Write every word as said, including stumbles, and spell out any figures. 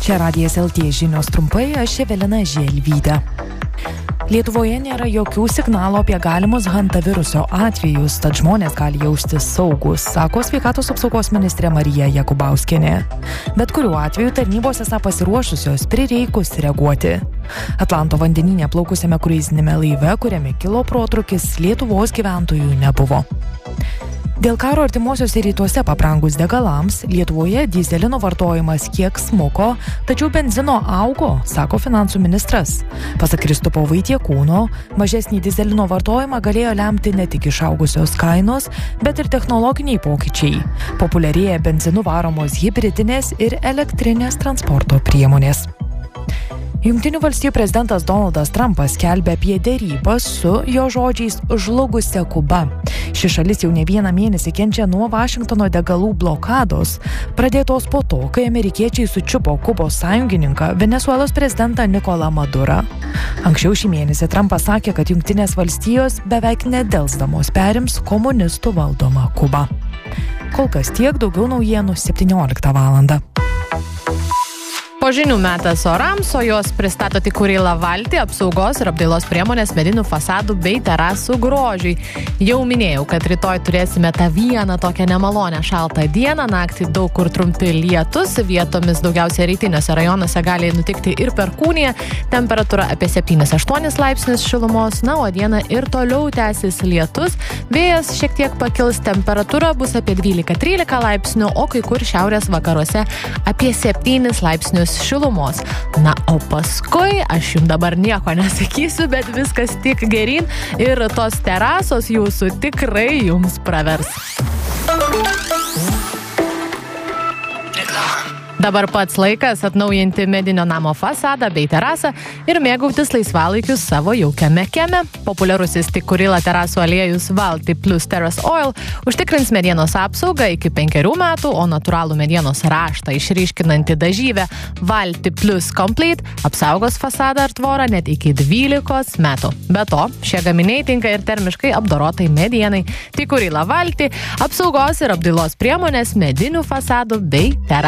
Čia Radijas L T žinios trumpai, aš Evelina Želvytė. Lietuvoje nėra jokių signalų apie galimus hantaviruso atvejus, tad žmonės gali jaustis saugus, sako sveikatos apsaugos ministrė Marija Jakubauskienė. Bet kuriuo atveju tarnybos esą pasiruošusios prireikus reaguoti. Atlanto vandenyne plaukusiame kruizinėme laive, kuriame kilo protrūkis, Lietuvos gyventojų nebuvo. Dėl karo artimuosiuose rytuose paprangus degalams, Lietuvoje dyzelino vartojimas kiek smuko, tačiau benzino augo, sako finansų ministras. Pasak Kristupo Vaitiekūno, mažesnį dyzelino vartojimą galėjo lemti ne tik išaugusios kainos, bet ir technologiniai pokyčiai. Populiarėja benzinu varomos hibridinės ir elektrinės transporto priemonės. Jungtinių valstijų prezidentas Donaldas Trumpas skelbia apie derybas su, jo žodžiais, žlugusia Kuba. Ši šalis jau ne vieną mėnesį kenčia nuo Vašingtono degalų blokados, pradėtos po to, kai amerikiečiai sučiupo Kubos sąjungininką Venesuelos prezidentą Nikolą Madurą. Anksčiau šį mėnesį Trumpas sakė, kad Jungtinės valstijos beveik nedelsdamos perims komunistų valdomą Kubą. Kol kas tiek, daugiau naujienų septynioliktą valandą. Po žinių metas orams, o jos pristato tik Kurila valtį, apsaugos ir apdailos priemonės medinių fasadų bei terasų grožiui. Jau minėjau, kad rytoj turėsime tą vieną tokią nemalonę šaltą dieną, naktį daug kur trumpi lietus, vietomis daugiausia rytiniuose rajonuose gali nutikti ir perkūnija, temperatūra apie septynis aštuonis laipsnius šilumos, na, o dieną ir toliau tęsis lietus, vėjas šiek tiek pakils, temperatūra bus apie dvylika trylika laipsnių, o kai kur šiaurės vakaruose apie septynis laipsnius šilumos. Na, o paskui, aš jums dabar nieko nesakysiu, bet viskas tik geryn ir tos terasos jūsų tikrai jums pravers. Dabar pats laikas atnaujinti medinio namo fasadą bei terasą ir mėgautis laisvalaikius savo jaukiame kieme. Populiarusis tik Kurila terasų aliejus Valti Plus Terrace Oil užtikrins medienos apsaugą iki penkerių metų, o natūralų medienos raštą išryškinanti dažyvė Valti Plus Complete apsaugos fasadą ar tvorą net iki dvylikos metų. Be to, šie gaminiai tinka ir termiškai apdorotai medienai. Tik Kurila Valti apsaugos ir apdailos priemonės medinių fasadų bei terasų.